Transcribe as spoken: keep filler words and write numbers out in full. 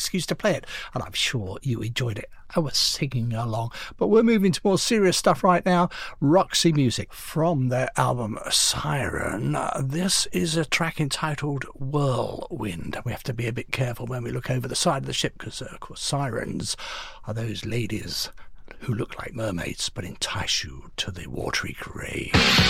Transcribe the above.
excuse to play it, and I'm sure you enjoyed it. I was singing along. But we're moving to more serious stuff right now. Roxy Music, from their album Siren. Uh, this is a track entitled Whirlwind. We have to be a bit careful when we look over the side of the ship, because, uh, of course, sirens are those ladies who look like mermaids but entice you to the watery grave.